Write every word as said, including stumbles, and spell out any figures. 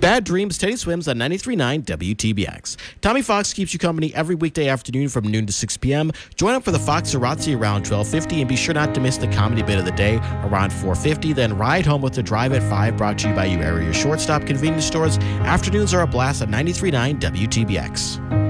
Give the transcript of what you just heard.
Bad Dreams, Teddy Swims on ninety-three point nine W T B X. Tommy Fox keeps you company every weekday afternoon from noon to six p.m. Join up for the Fox Sarazzi around twelve fifty, and be sure not to miss the comedy bit of the day around four fifty. Then ride home with the Drive at five, brought to you by you area shortstop convenience stores. Afternoons are a blast at ninety-three point nine W T B X.